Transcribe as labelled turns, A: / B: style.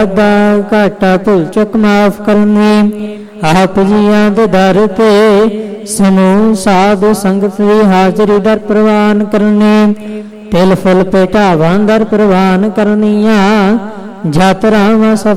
A: ਵਾਧਾ ਘਾਟਾ ਭੁੱਲ ਚੁੱਕ ਮਾਫ ਕਰਨੀ। ਆਪ ਜੀਆਂ ਦੇ ਦਰ ਤੇ ਸਮੂਹ ਸਾਧ ਸੰਗਤ ਦੀ ਹਾਜ਼ਰੀ ਦਰ ਪ੍ਰਵਾਨ ਕਰਨੀ। ਤਿਲ ਫੁੱਲ ਭੇਟਾਵਾਂ ਦਰ ਪ੍ਰਵਾਨ ਕਰਨੀਆਂ। ਜਤ ਰਾਮ